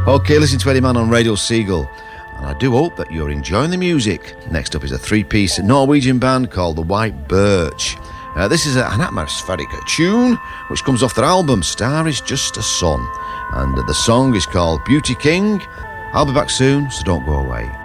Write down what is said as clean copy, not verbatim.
Okay, listen to Eddie Mann on Radio Seagull, and I do hope that you're enjoying the music. Next up is a three-piece Norwegian band called The White Birch. This is an atmospheric tune which comes off their album Star Is Just a Sun, and the song is called Beauty King. I'll be back soon, so don't go away.